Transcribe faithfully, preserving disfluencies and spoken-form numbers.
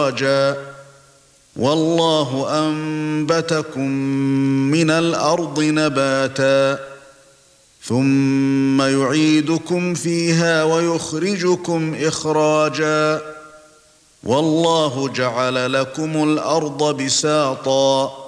إخراجا والله أنبتكم من الأرض نباتا ثم يعيدكم فيها ويخرجكم إخراجا والله جعل لكم الأرض بساطا